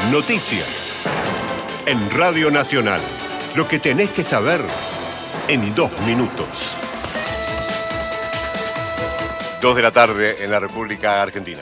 Noticias. En Radio Nacional. Lo que tenés que saber en 2 minutos. 2 de la tarde en la República Argentina.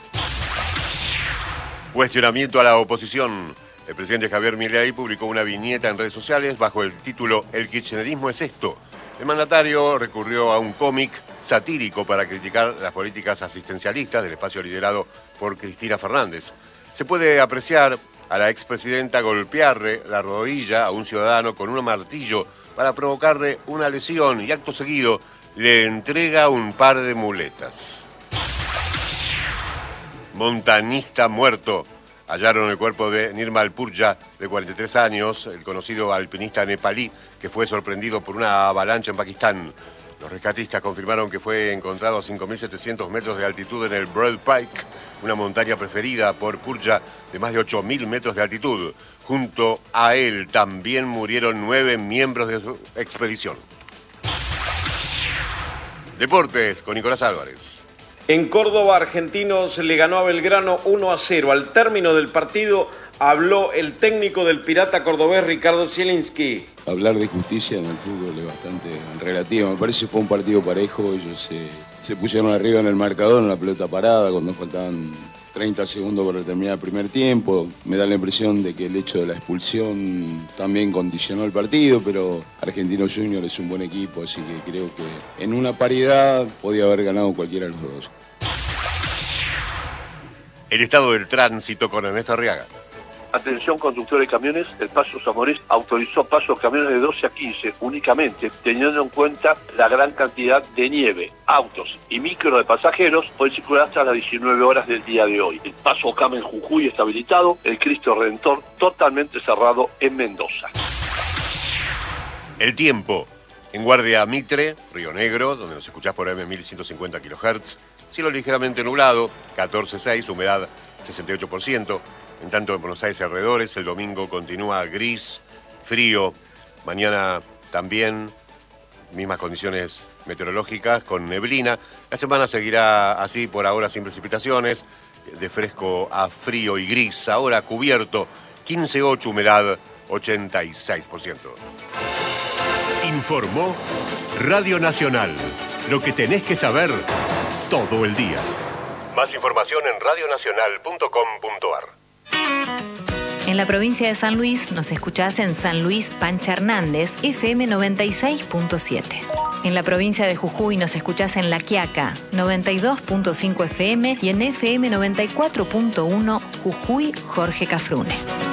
Cuestionamiento a la oposición. El presidente Javier Milei publicó una viñeta en redes sociales bajo el título "El kirchnerismo es esto". El mandatario recurrió a un cómic satírico para criticar las políticas asistencialistas del espacio liderado por Cristina Fernández. Se puede apreciar a la expresidenta golpearle la rodilla a un ciudadano con un martillo para provocarle una lesión y acto seguido le entrega un par de muletas. Montañista muerto. Hallaron el cuerpo de Nirmal Purja, de 43 años, el conocido alpinista nepalí, que fue sorprendido por una avalancha en Pakistán. Los rescatistas confirmaron que fue encontrado a 5.700 metros de altitud en el Broad Peak, una montaña preferida por Purja de más de 8.000 metros de altitud. Junto a él también murieron 9 miembros de su expedición. Deportes con Nicolás Álvarez. En Córdoba, Argentinos le ganó a Belgrano 1-0. Al término del partido habló el técnico del Pirata cordobés, Ricardo Zielinski. Hablar de justicia en el fútbol es bastante relativo. Me parece que fue un partido parejo. Ellos se pusieron arriba en el marcador, en la pelota parada, cuando faltaban 30 segundos para terminar el primer tiempo. Me da la impresión de que el hecho de la expulsión también condicionó el partido, pero Argentinos Juniors es un buen equipo, así que creo que en una paridad podía haber ganado cualquiera de los dos. El estado del tránsito con Ernesto Arriaga. Atención conductores de camiones, el Paso Zamorés autorizó paso a camiones de 12 a 15 únicamente, teniendo en cuenta la gran cantidad de nieve. Autos y micro de pasajeros pueden circular hasta las 19 horas del día de hoy. El Paso Ocama en Jujuy está habilitado, el Cristo Redentor totalmente cerrado en Mendoza. El tiempo. En Guardia Mitre, Río Negro, donde nos escuchás por M1150 kHz, cielo ligeramente nublado, 14,6, humedad 68%. En tanto, en Buenos Aires y alrededores, el domingo continúa gris, frío. Mañana también, mismas condiciones meteorológicas, con neblina. La semana seguirá así, por ahora sin precipitaciones, de fresco a frío y gris. Ahora cubierto, 15,8, humedad 86%. Informó Radio Nacional. Lo que tenés que saber todo el día. Más información en radionacional.com.ar. En la provincia de San Luis nos escuchás en San Luis Pancha Hernández, FM 96.7. En la provincia de Jujuy nos escuchás en La Quiaca, 92.5 FM y en FM 94.1 Jujuy Jorge Cafrune.